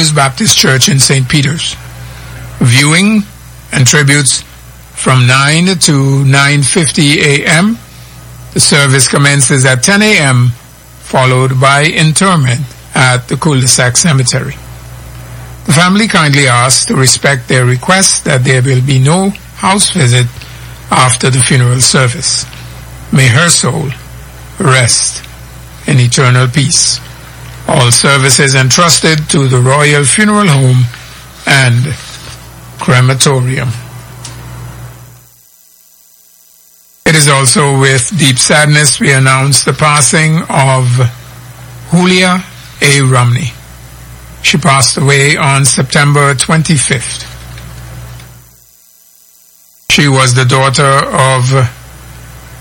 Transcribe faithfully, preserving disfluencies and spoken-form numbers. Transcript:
First Baptist Church in Saint Peter's. Viewing and tributes from nine to nine fifty a.m. The service commences at ten a.m., followed by interment at the cul-de-sac cemetery. The family kindly asks to respect their request that there will be no house visit after the funeral service. May her soul rest in eternal peace. All services entrusted to the Royal Funeral Home and Crematorium. It is also with deep sadness we announce the passing of Julia A. Romney. She passed away on September twenty-fifth. She was the daughter of